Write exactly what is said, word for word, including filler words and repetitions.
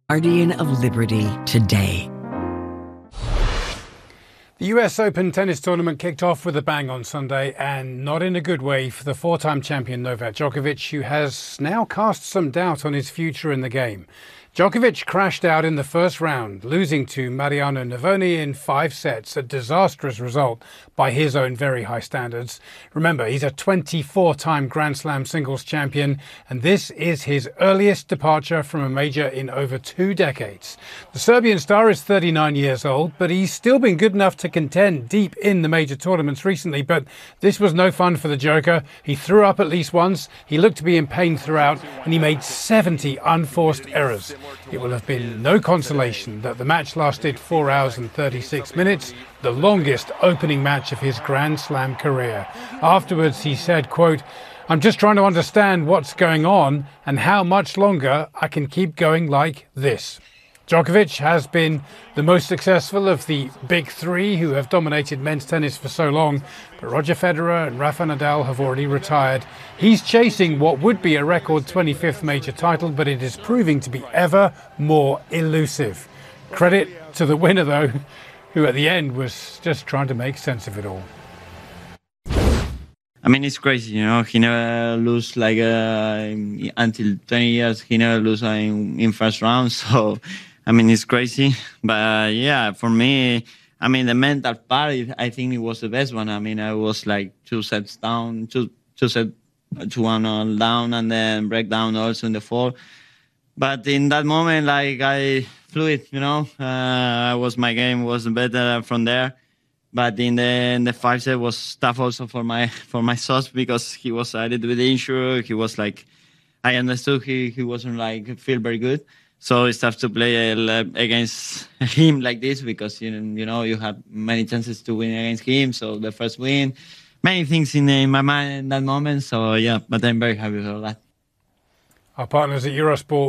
Guardian of Liberty today. The U S Open tennis tournament kicked off with a bang on Sunday, and not in a good way for the four-time champion Novak Djokovic, who has now cast some doubt on his future in the game. Djokovic crashed out in the first round, losing to Mariano Navoni in five sets, a disastrous result by his own very high standards. Remember, he's a twenty-four-time Grand Slam singles champion, and this is his earliest departure from a major in over two decades. The Serbian star is thirty-nine years old, but he's still been good enough to contend deep in the major tournaments recently. But this was no fun for the Joker. He threw up at least once, he looked to be in pain throughout, and he made seventy unforced errors. It will have been no consolation that the match lasted four hours and thirty-six minutes, the longest opening match of his Grand Slam career. Afterwards, he said, quote, "I'm just trying to understand what's going on and how much longer I can keep going like this." Djokovic has been the most successful of the big three who have dominated men's tennis for so long, but Roger Federer and Rafa Nadal have already retired. He's chasing what would be a record twenty-fifth major title, but it is proving to be ever more elusive. Credit to the winner, though, who at the end was just trying to make sense of it all. I mean, it's crazy, you know. He never lose like uh, until twenty years. He never lose uh, in, in first round. So, I mean, it's crazy. But uh, yeah, for me, I mean, the mental part, I think it was the best one. I mean, I was like two sets down, two two set, two one all down, and then break down also in the fourth. But in that moment, like I flew it, you know. Uh, was my game was better from there. But in the in the five set was tough also for my for my sauce because he was a little bit injured. He was like, I understood he he wasn't like feel very good. So it's tough to play uh, against him like this because you know, you know you have many chances to win against him. So the first win, many things in, in my mind in that moment. So yeah, but I'm very happy for that. Our partners at Eurosport